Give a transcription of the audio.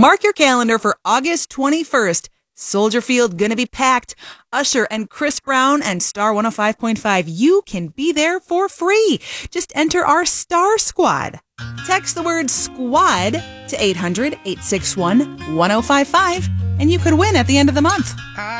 Mark your calendar for August 21st. Soldier Field gonna be packed. Usher and Chris Brown and Star 105.5. You can be there for free. Just enter our Star Squad. Text the word SQUAD to 800-861-1055 and you could win at the end of the month.